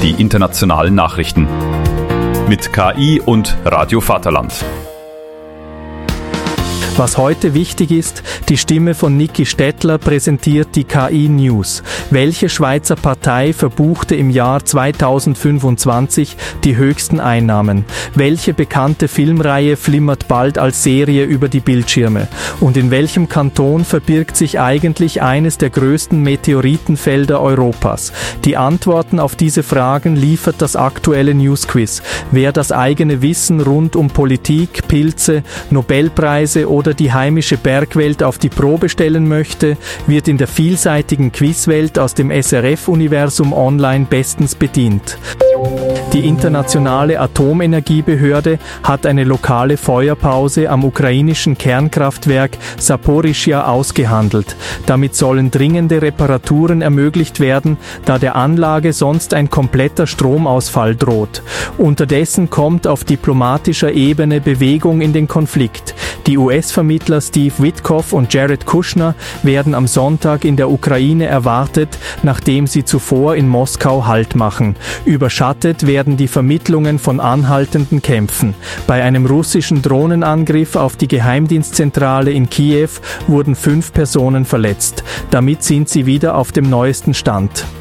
die internationalen Nachrichten. Mit KI und Radio Vaterland. Was heute wichtig ist, die Stimme von Niki Stettler präsentiert die KI News. Welche Schweizer Partei verbuchte im Jahr 2025 die höchsten Einnahmen? Welche bekannte Filmreihe flimmert bald als Serie über die Bildschirme? Und in welchem Kanton verbirgt sich eigentlich eines der größten Meteoritenfelder Europas? Die Antworten auf diese Fragen liefert das aktuelle Newsquiz. Wer das eigene Wissen rund um Politik, Pilze, Nobelpreise oder die heimische Bergwelt auf die Probe stellen möchte, wird in der vielseitigen Quizwelt aus dem SRF-Universum online bestens bedient. Die internationale Atomenergiebehörde hat eine lokale Feuerpause am ukrainischen Kernkraftwerk Saporischschja ausgehandelt. Damit sollen dringende Reparaturen ermöglicht werden, da der Anlage sonst ein kompletter Stromausfall droht. Unterdessen kommt auf diplomatischer Ebene Bewegung in den Konflikt. Die US-Vermittler Steve Witkoff und Jared Kushner werden am Sonntag in der Ukraine erwartet, nachdem sie zuvor in Moskau Halt machen. Überschattet werden die Vermittlungen von anhaltenden Kämpfen. Bei einem russischen Drohnenangriff auf die Geheimdienstzentrale in Kiew wurden 5 Personen verletzt. Damit sind sie wieder auf dem neuesten Stand.